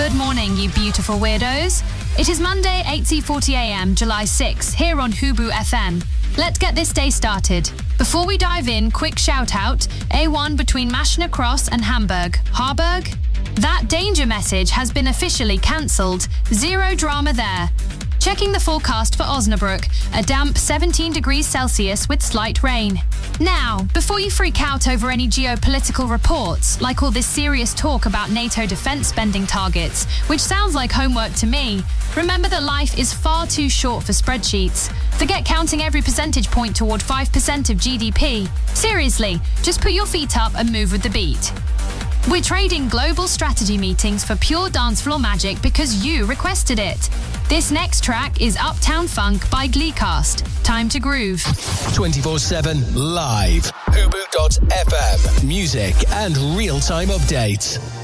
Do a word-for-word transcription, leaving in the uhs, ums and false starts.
Good morning, you beautiful weirdos. It is Monday, eight forty a m, July sixth, here on Hubu F M. Let's get this day started. Before we dive in, quick shout out, A one between Maschner Cross and Hamburg. Harburg? That danger message has been officially cancelled. Zero drama there. Checking the forecast for Osnabrück, a damp seventeen degrees Celsius with slight rain. Now, before you freak out over any geopolitical reports, like all this serious talk about NATO defence spending targets, which sounds like homework to me, remember that life is far too short for spreadsheets. Forget counting every percentage point toward five percent of G D P. Seriously, just put your feet up and move with the beat. We're trading global strategy meetings for pure dance floor magic because you requested it. This next track is Uptown Funk by Gleecast. Time to groove. twenty-four seven live. Hubu dot F M. Music and real-time updates.